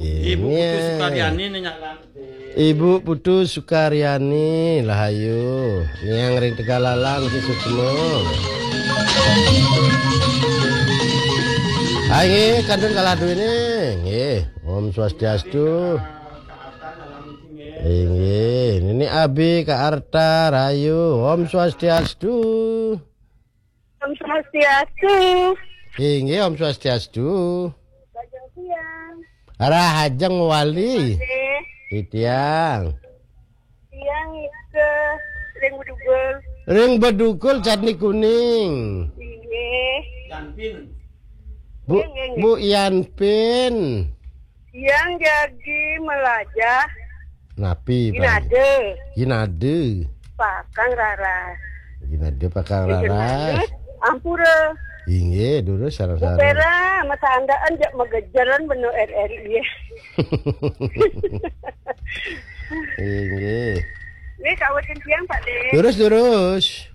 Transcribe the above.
Ibu Putu Sukaryani nenyakan. Ibu Putu Sukaryani lah ayo. Ini yang ring Tegalalang ki suksma. Ayo kadun kalah duwene. Nggih, Om Swastiastu. Ini Abi Kak Arta Rayu. Om Swastiastu. Om Swastiastu. Nggih, Om Swastiastu. Bajang siang. Arah Hajeng Wali. Tiang. Siang ke ring bedugul. Ring bedugul catni kuning. Nggih. Janpin. Bu Yanpin. Siang jadi melajah. Napi Ginade. Pakang Raras. Ginade Pakang Raras. Ampura. Inge dulu sarang-sarang. Pera masa andaan jak megejaran beno RRI. Inge. Ini kawasan siang Pak De. Terus.